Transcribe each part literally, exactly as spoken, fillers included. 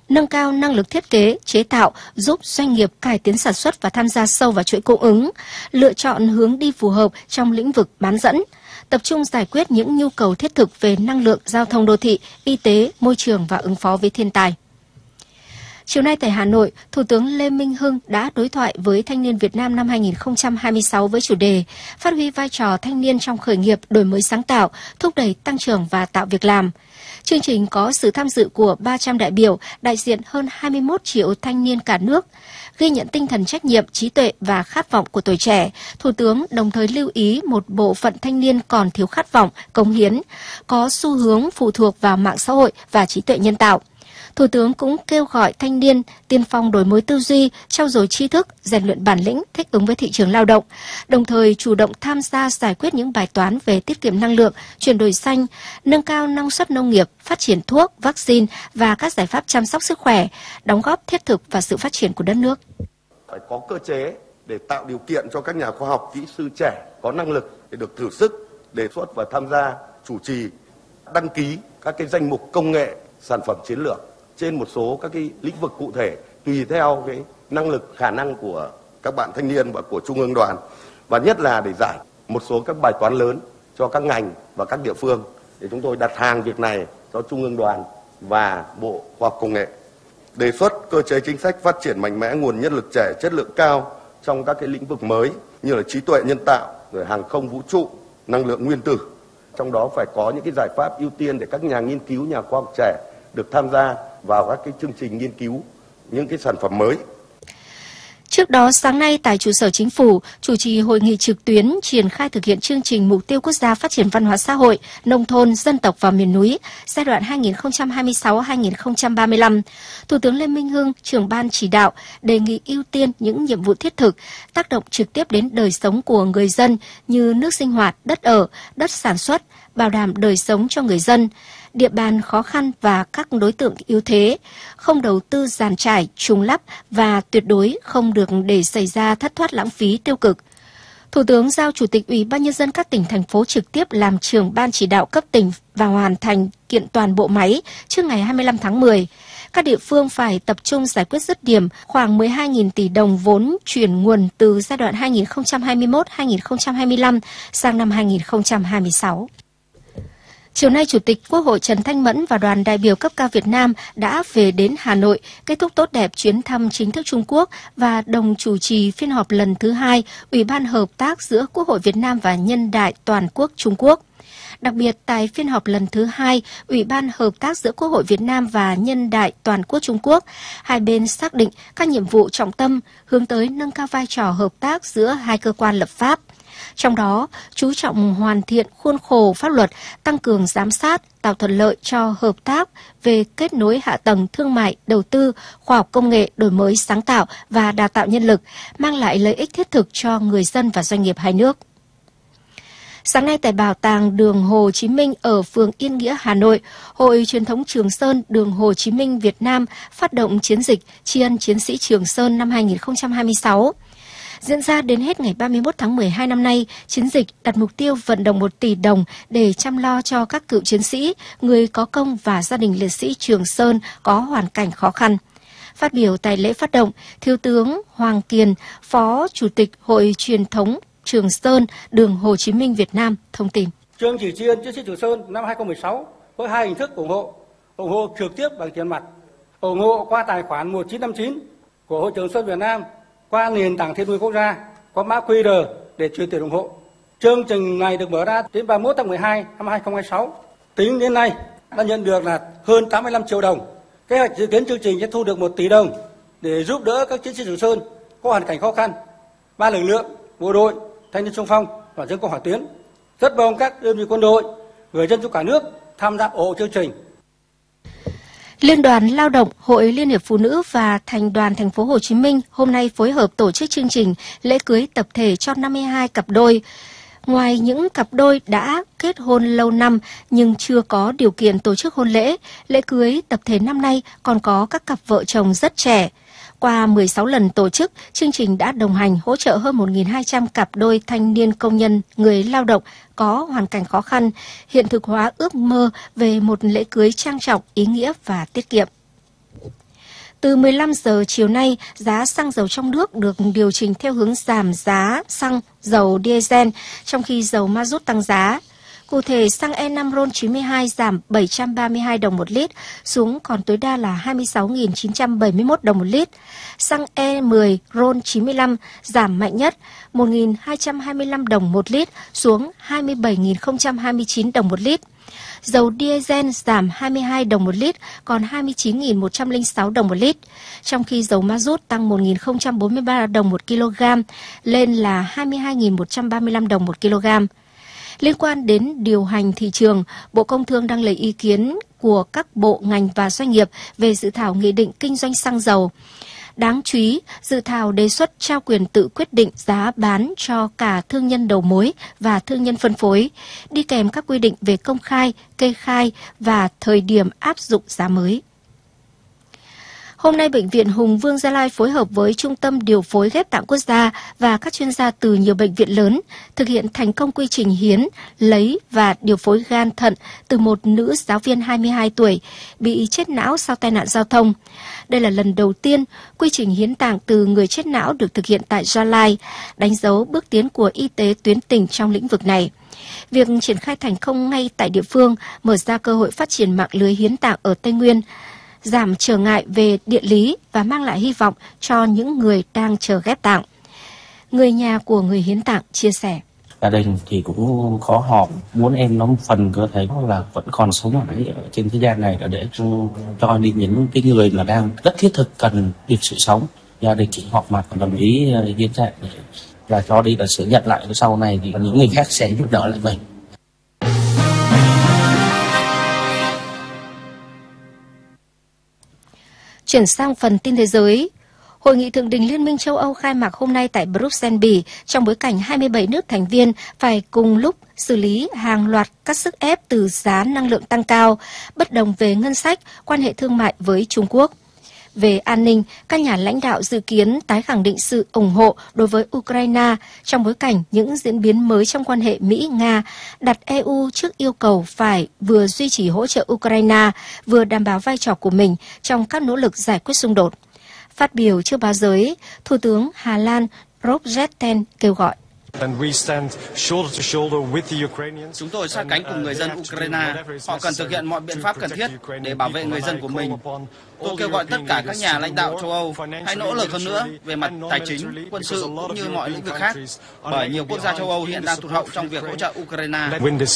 nâng cao năng lực thiết kế, chế tạo, giúp doanh nghiệp cải tiến sản xuất và tham gia sâu vào chuỗi cung ứng, lựa chọn hướng đi phù hợp trong lĩnh vực bán dẫn, tập trung giải quyết những nhu cầu thiết thực về năng lượng, giao thông đô thị, y tế, môi trường và ứng phó với thiên tai. Chiều nay tại Hà Nội, Thủ tướng Lê Minh Hưng đã đối thoại với thanh niên Việt Nam năm hai nghìn không trăm hai mươi sáu với chủ đề phát huy vai trò thanh niên trong khởi nghiệp, đổi mới sáng tạo, thúc đẩy tăng trưởng và tạo việc làm. Chương trình có sự tham dự của ba trăm đại biểu, đại diện hơn hai mươi mốt triệu thanh niên cả nước. Ghi nhận tinh thần trách nhiệm, trí tuệ và khát vọng của tuổi trẻ, Thủ tướng đồng thời lưu ý một bộ phận thanh niên còn thiếu khát vọng, cống hiến, có xu hướng phụ thuộc vào mạng xã hội và trí tuệ nhân tạo. Thủ tướng cũng kêu gọi thanh niên tiên phong đổi mới tư duy, trau dồi tri thức, rèn luyện bản lĩnh, thích ứng với thị trường lao động, đồng thời chủ động tham gia giải quyết những bài toán về tiết kiệm năng lượng, chuyển đổi xanh, nâng cao năng suất nông nghiệp, phát triển thuốc, vaccine và các giải pháp chăm sóc sức khỏe, đóng góp thiết thực vào sự phát triển của đất nước. Phải có cơ chế để tạo điều kiện cho các nhà khoa học, kỹ sư trẻ có năng lực để được thử sức, đề xuất và tham gia chủ trì, đăng ký các cái danh mục công nghệ, sản phẩm chiến lược trên một số các cái lĩnh vực cụ thể tùy theo cái năng lực, khả năng của các bạn thanh niên và của Trung ương Đoàn, và nhất là để giải một số các bài toán lớn cho các ngành và các địa phương, để chúng tôi đặt hàng việc này cho Trung ương Đoàn và Bộ Khoa học Công nghệ. Đề xuất cơ chế chính sách phát triển mạnh mẽ nguồn nhân lực trẻ chất lượng cao trong các cái lĩnh vực mới như là trí tuệ nhân tạo, rồi hàng không vũ trụ, năng lượng nguyên tử. Trong đó phải có những cái giải pháp ưu tiên để các nhà nghiên cứu, nhà khoa học trẻ được tham gia vào các cái chương trình nghiên cứu những cái sản phẩm mới. Trước đó, sáng nay tại trụ sở Chính phủ, chủ trì hội nghị trực tuyến triển khai thực hiện chương trình Mục tiêu Quốc gia Phát triển Văn hóa xã hội, nông thôn, dân tộc và miền núi giai đoạn hai nghìn không trăm hai mươi sáu đến hai nghìn không trăm ba mươi lăm. Thủ tướng Lê Minh Hưng, trưởng ban chỉ đạo, đề nghị ưu tiên những nhiệm vụ thiết thực, tác động trực tiếp đến đời sống của người dân như nước sinh hoạt, đất ở, đất sản xuất, bảo đảm đời sống cho người dân, địa bàn khó khăn và các đối tượng yếu thế, không đầu tư dàn trải, trùng lắp và tuyệt đối không được để xảy ra thất thoát lãng phí tiêu cực. Thủ tướng giao Chủ tịch Ủy ban Nhân dân các tỉnh, thành phố trực tiếp làm trưởng ban chỉ đạo cấp tỉnh và hoàn thành kiện toàn bộ máy trước ngày hai mươi lăm tháng mười. Các địa phương phải tập trung giải quyết dứt điểm khoảng mười hai nghìn tỷ đồng vốn chuyển nguồn từ giai đoạn hai nghìn không trăm hai mươi mốt đến hai nghìn không trăm hai mươi lăm sang năm hai nghìn không trăm hai mươi sáu. Chiều nay, Chủ tịch Quốc hội Trần Thanh Mẫn và đoàn đại biểu cấp cao Việt Nam đã về đến Hà Nội, kết thúc tốt đẹp chuyến thăm chính thức Trung Quốc và đồng chủ trì phiên họp lần thứ hai Ủy ban Hợp tác giữa Quốc hội Việt Nam và Nhân đại Toàn quốc Trung Quốc. Đặc biệt, tại phiên họp lần thứ hai, Ủy ban Hợp tác giữa Quốc hội Việt Nam và Nhân đại Toàn quốc Trung Quốc, hai bên xác định các nhiệm vụ trọng tâm hướng tới nâng cao vai trò hợp tác giữa hai cơ quan lập pháp. Trong đó, chú trọng hoàn thiện khuôn khổ pháp luật, tăng cường giám sát, tạo thuận lợi cho hợp tác về kết nối hạ tầng thương mại, đầu tư, khoa học công nghệ, đổi mới sáng tạo và đào tạo nhân lực, mang lại lợi ích thiết thực cho người dân và doanh nghiệp hai nước. Sáng nay tại Bảo tàng Đường Hồ Chí Minh ở phường Yên Nghĩa, Hà Nội, Hội Truyền thống Trường Sơn Đường Hồ Chí Minh Việt Nam phát động chiến dịch tri ân chiến sĩ Trường Sơn năm hai nghìn không trăm hai mươi sáu. Diễn ra đến hết ngày ba mươi mốt tháng mười hai năm nay, chiến dịch đặt mục tiêu vận động một tỷ đồng để chăm lo cho các cựu chiến sĩ, người có công và gia đình liệt sĩ Trường Sơn có hoàn cảnh khó khăn. Phát biểu tại lễ phát động, Thiếu tướng Hoàng Kiền, Phó Chủ tịch Hội Truyền thống Trường Sơn Đường Hồ Chí Minh Việt Nam thông tin. Chương trình tri ân chiến sĩ Trường Sơn năm hai nghìn không trăm mười sáu với hai hình thức ủng hộ: ủng hộ trực tiếp bằng tiền mặt, ủng hộ qua tài khoản một chín năm chín của Hội Trường Sơn Việt Nam qua nền tảng Thiên Nguyên Quốc gia có mã quy rờ để chuyển tiền ủng hộ. Chương trình này được mở ra đến ba mươi mốt tháng mười hai năm hai nghìn không trăm hai mươi sáu. Tính đến nay đã nhận được là hơn tám mươi lăm triệu đồng. Kế hoạch dự kiến chương trình sẽ thu được một tỷ đồng để giúp đỡ các chiến sĩ Trường Sơn có hoàn cảnh khó khăn, ba lực lượng bộ đội, thanh niên xung phong và dân công hỏa tuyến. Rất mong các đơn vị quân đội, người dân trong cả nước tham gia ủng hộ chương trình. Liên đoàn Lao động, Hội Liên hiệp Phụ nữ và Thành đoàn Thành phố Hồ Chí Minh hôm nay phối hợp tổ chức chương trình lễ cưới tập thể cho năm mươi hai cặp đôi. Ngoài những cặp đôi đã kết hôn lâu năm nhưng chưa có điều kiện tổ chức hôn lễ, lễ cưới tập thể năm nay còn có các cặp vợ chồng rất trẻ. Qua mười sáu lần tổ chức, chương trình đã đồng hành hỗ trợ hơn một nghìn hai trăm cặp đôi thanh niên công nhân, người lao động có hoàn cảnh khó khăn, hiện thực hóa ước mơ về một lễ cưới trang trọng, ý nghĩa và tiết kiệm. Từ mười lăm giờ chiều nay, giá xăng dầu trong nước được điều chỉnh theo hướng giảm giá xăng dầu diesel, trong khi dầu ma rút tăng giá. Cụ thể, xăng E năm RON chín mươi hai giảm bảy trăm ba mươi hai đồng một lít, xuống còn tối đa là hai mươi sáu nghìn chín trăm bảy mươi mốt đồng một lít. Xăng E mười RON chín mươi lăm giảm mạnh nhất một nghìn hai trăm hai mươi lăm đồng một lít, xuống hai mươi bảy nghìn không trăm hai mươi chín đồng một lít. Dầu diesel giảm hai mươi hai đồng một lít, còn hai mươi chín nghìn một trăm lẻ sáu đồng một lít. Trong khi dầu ma rút tăng một nghìn không trăm bốn mươi ba đồng một kg, lên là hai mươi hai nghìn một trăm ba mươi lăm đồng một kg. Liên quan đến điều hành thị trường, Bộ Công Thương đang lấy ý kiến của các bộ, ngành và doanh nghiệp về dự thảo nghị định kinh doanh xăng dầu. Đáng chú ý, dự thảo đề xuất trao quyền tự quyết định giá bán cho cả thương nhân đầu mối và thương nhân phân phối, đi kèm các quy định về công khai, kê khai và thời điểm áp dụng giá mới. Hôm nay, Bệnh viện Hùng Vương Gia Lai phối hợp với Trung tâm Điều phối Ghép tạng Quốc gia và các chuyên gia từ nhiều bệnh viện lớn thực hiện thành công quy trình hiến, lấy và điều phối gan thận từ một nữ giáo viên hai mươi hai tuổi bị chết não sau tai nạn giao thông. Đây là lần đầu tiên quy trình hiến tạng từ người chết não được thực hiện tại Gia Lai, đánh dấu bước tiến của y tế tuyến tỉnh trong lĩnh vực này. Việc triển khai thành công ngay tại địa phương mở ra cơ hội phát triển mạng lưới hiến tạng ở Tây Nguyên, giảm trở ngại về địa lý và mang lại hy vọng cho những người đang chờ ghép tạng. Người nhà của người hiến tạng chia sẻ. Gia đình thì cũng khó họp, muốn em nó một phần cơ thể là vẫn còn sống ở trên thế gian này để cho đi những cái người mà đang rất thiết thực cần được sự sống. Gia đình chỉ họp mặt và đồng ý hiến tạng và cho đi là sự nhận lại sau này thì những người khác sẽ giúp đỡ lại mình. Chuyển sang phần tin thế giới. Hội nghị thượng đỉnh Liên minh châu Âu khai mạc hôm nay tại Bruxelles, Bỉ, trong bối cảnh hai mươi bảy nước thành viên phải cùng lúc xử lý hàng loạt các sức ép từ giá năng lượng tăng cao, bất đồng về ngân sách, quan hệ thương mại với Trung Quốc. Về an ninh, các nhà lãnh đạo dự kiến tái khẳng định sự ủng hộ đối với Ukraine trong bối cảnh những diễn biến mới trong quan hệ Mỹ-Nga, đặt E U trước yêu cầu phải vừa duy trì hỗ trợ Ukraine, vừa đảm bảo vai trò của mình trong các nỗ lực giải quyết xung đột. Phát biểu trước báo giới, Thủ tướng Hà Lan Rob Jetten kêu gọi. Chúng tôi sát cánh cùng người dân Ukraine. Họ cần thực hiện mọi biện pháp cần thiết để bảo vệ người dân của mình. Tôi kêu gọi tất cả các nhà lãnh đạo châu Âu hãy nỗ lực hơn nữa về mặt tài chính, quân sự cũng như mọi lĩnh vực khác, bởi nhiều quốc gia châu Âu hiện đang tụt hậu trong việc hỗ trợ Ukraine.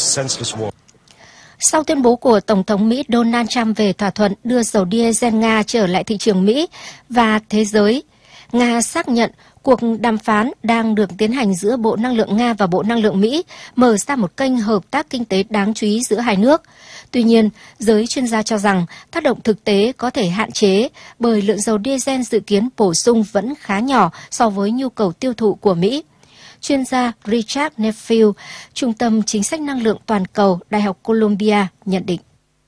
Sau tuyên bố của Tổng thống Mỹ Donald Trump về thỏa thuận đưa dầu diesel Nga trở lại thị trường Mỹ và thế giới, Nga xác nhận cuộc đàm phán đang được tiến hành giữa Bộ Năng lượng Nga và Bộ Năng lượng Mỹ, mở ra một kênh hợp tác kinh tế đáng chú ý giữa hai nước. Tuy nhiên, giới chuyên gia cho rằng tác động thực tế có thể hạn chế bởi lượng dầu diesel dự kiến bổ sung vẫn khá nhỏ so với nhu cầu tiêu thụ của Mỹ. Chuyên gia Richard Nephew, Trung tâm Chính sách Năng lượng Toàn cầu, Đại học Columbia nhận định.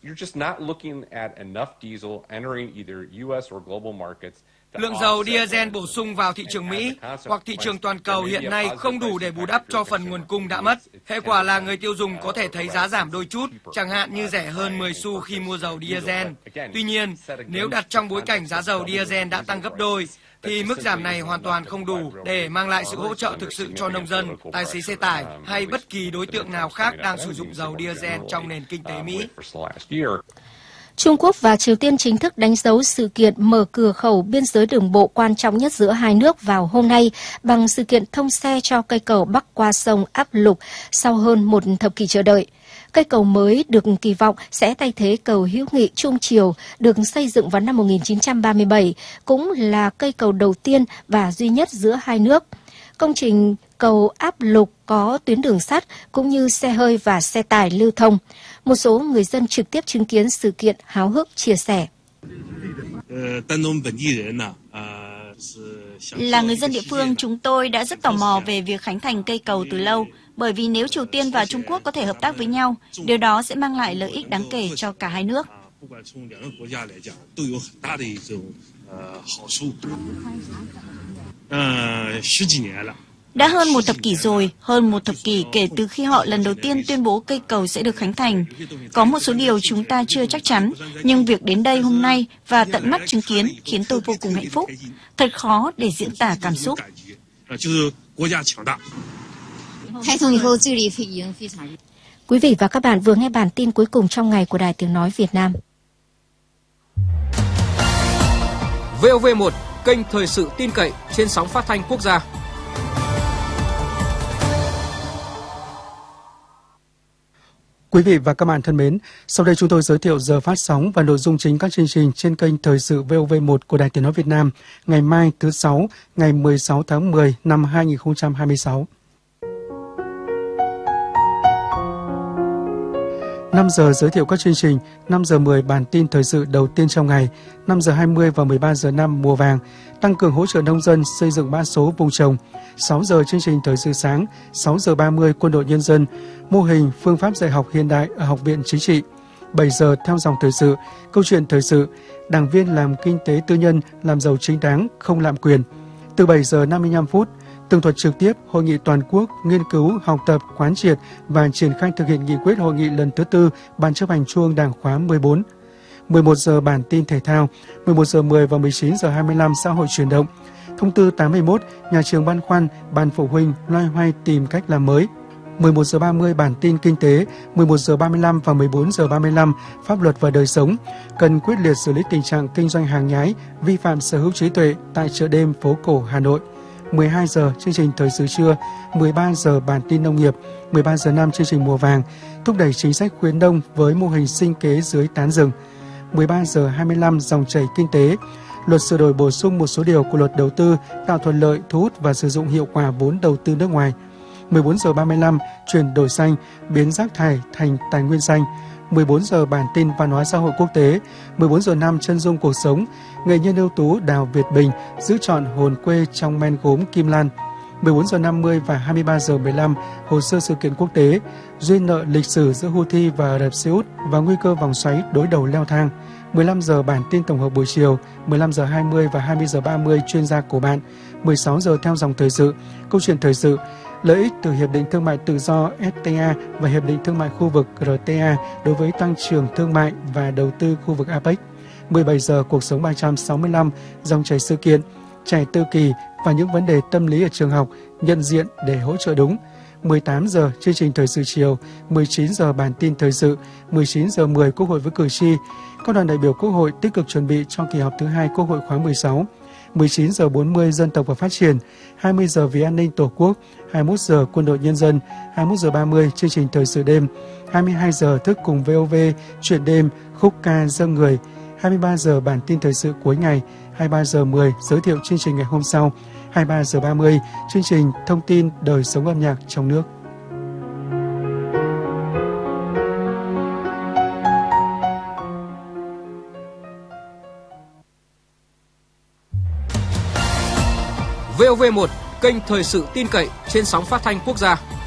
Lượng dầu diesel bổ sung vào thị trường Mỹ hoặc thị trường toàn cầu hiện nay không đủ để bù đắp cho phần nguồn cung đã mất. Hệ quả là người tiêu dùng có thể thấy giá giảm đôi chút, chẳng hạn như rẻ hơn mười xu khi mua dầu diesel. Tuy nhiên, nếu đặt trong bối cảnh giá dầu diesel đã tăng gấp đôi, thì mức giảm này hoàn toàn không đủ để mang lại sự hỗ trợ thực sự cho nông dân, tài xế xe tải hay bất kỳ đối tượng nào khác đang sử dụng dầu diesel trong nền kinh tế Mỹ. Trung Quốc và Triều Tiên chính thức đánh dấu sự kiện mở cửa khẩu biên giới đường bộ quan trọng nhất giữa hai nước vào hôm nay bằng sự kiện thông xe cho cây cầu bắc qua sông Áp Lục sau hơn một thập kỷ chờ đợi. Cây cầu mới được kỳ vọng sẽ thay thế cầu hữu nghị Trung Triều được xây dựng vào năm một nghìn chín trăm ba mươi bảy, cũng là cây cầu đầu tiên và duy nhất giữa hai nước. Công trình cầu Áp Lục có tuyến đường sắt cũng như xe hơi và xe tải lưu thông. Một số người dân trực tiếp chứng kiến sự kiện háo hức chia sẻ. Là người dân địa phương, chúng tôi đã rất tò mò về việc khánh thành cây cầu từ lâu, bởi vì nếu Triều Tiên và Trung Quốc có thể hợp tác với nhau, điều đó sẽ mang lại lợi ích đáng kể cho cả hai nước. Đã hơn một thập kỷ rồi, hơn một thập kỷ kể từ khi họ lần đầu tiên tuyên bố cây cầu sẽ được khánh thành. Có một số điều chúng ta chưa chắc chắn, nhưng việc đến đây hôm nay và tận mắt chứng kiến khiến tôi vô cùng hạnh phúc. Thật khó để diễn tả cảm xúc. Quý vị và các bạn vừa nghe bản tin cuối cùng trong ngày của Đài Tiếng Nói Việt Nam. vê o vê một, kênh thời sự tin cậy trên sóng phát thanh quốc gia. Quý vị và các bạn thân mến, sau đây chúng tôi giới thiệu giờ phát sóng và nội dung chính các chương trình trên kênh thời sự vê o vê một của Đài Tiếng Nói Việt Nam ngày mai thứ Sáu, ngày mười sáu tháng mười năm hai nghìn không trăm hai mươi sáu. năm giờ giới thiệu các chương trình, năm giờ mười bản tin thời sự đầu tiên trong ngày, năm giờ hai mươi và mười ba giờ năm mùa vàng, tăng cường hỗ trợ nông dân xây dựng mã số vùng trồng, sáu giờ chương trình thời sự sáng, sáu giờ ba mươi quân đội nhân dân, mô hình phương pháp dạy học hiện đại ở Học viện Chính trị, bảy giờ theo dòng thời sự, câu chuyện thời sự, đảng viên làm kinh tế tư nhân làm giàu chính đáng, không lạm quyền. Từ bảy giờ năm mươi lăm phút, tường thuật trực tiếp Hội nghị toàn quốc nghiên cứu, học tập, quán triệt và triển khai thực hiện nghị quyết hội nghị lần thứ tư Ban chấp hành Trung ương Đảng khóa mười bốn. mười một giờ bản tin thể thao, mười một giờ mười và mười chín giờ hai mươi lăm xã hội chuyển động. Thông tư tám mươi mốt, nhà trường băn khoăn, ban phụ huynh loay hoay tìm cách làm mới. mười một giờ ba mươi bản tin kinh tế, mười một giờ ba mươi lăm và mười bốn giờ ba mươi lăm pháp luật và đời sống, cần quyết liệt xử lý tình trạng kinh doanh hàng nhái, vi phạm sở hữu trí tuệ tại chợ đêm phố cổ Hà Nội. mười hai giờ chương trình thời sự trưa, mười ba giờ bản tin nông nghiệp, mười ba giờ năm chương trình mùa vàng, thúc đẩy chính sách khuyến nông với mô hình sinh kế dưới tán rừng. mười ba giờ hai mươi lăm dòng chảy kinh tế, luật sửa đổi bổ sung một số điều của luật đầu tư tạo thuận lợi thu hút và sử dụng hiệu quả vốn đầu tư nước ngoài. mười bốn giờ ba mươi lăm chuyển đổi xanh, biến rác thải thành tài nguyên xanh. mười bốn giờ bản tin văn hóa xã hội quốc tế, mười bốn giờ năm chân dung cuộc sống, nghệ nhân ưu tú Đào Việt Bình giữ trọn hồn quê trong men gốm Kim Lan. mười bốn giờ năm mươi và hai mươi ba giờ mười lăm hồ sơ sự kiện quốc tế, duyên nợ lịch sử giữa Houthi và Ả Rập Xê Út và nguy cơ vòng xoáy đối đầu leo thang. mười lăm giờ bản tin tổng hợp buổi chiều, mười lăm giờ hai mươi và hai mươi giờ ba mươi chuyên gia của bạn, mười sáu giờ theo dòng thời sự, câu chuyện thời sự, lợi ích từ Hiệp định Thương mại Tự do ép tê a và Hiệp định Thương mại khu vực rờ tê a đối với tăng trưởng thương mại và đầu tư khu vực a pếch. mười bảy giờ cuộc sống ba trăm sáu mươi lăm, dòng chảy sự kiện, trẻ tự kỷ và những vấn đề tâm lý ở trường học, nhận diện để hỗ trợ đúng. mười tám giờ chương trình thời sự chiều, mười chín giờ bản tin thời sự, mười chín giờ mười Quốc hội với cử tri. Các đoàn đại biểu Quốc hội tích cực chuẩn bị cho kỳ họp thứ hai Quốc hội khóa mười sáu. mười chín giờ bốn mươi Dân tộc và Phát triển, hai mươi giờ Vì an ninh Tổ quốc, hai mươi mốt giờ Quân đội Nhân dân, hai mươi mốt giờ ba mươi chương trình thời sự đêm, hai mươi hai giờ thức cùng vê o vê chuyện đêm, khúc ca dâng người, hai mươi ba giờ bản tin thời sự cuối ngày, hai mươi ba giờ mười giới thiệu chương trình ngày hôm sau, hai mươi ba giờ ba mươi chương trình thông tin đời sống âm nhạc trong nước. vê o vê một, kênh thời sự tin cậy trên sóng phát thanh quốc gia.